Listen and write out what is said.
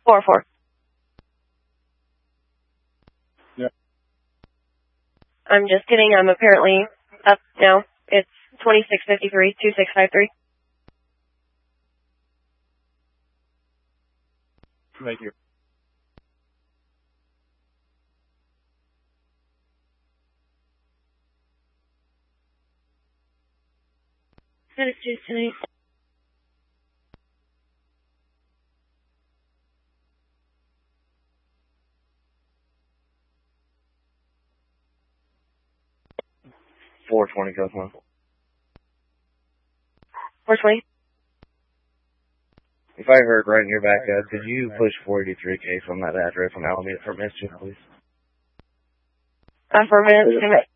4-4. Yeah. I'm just kidding. I'm apparently up now. It's 2653, 2653. Thank you. That is just tonight. $420 Cosmo. 420. If I heard right in your back, could you push 483K from that address on Alameda for Mischief, please? Affirmative.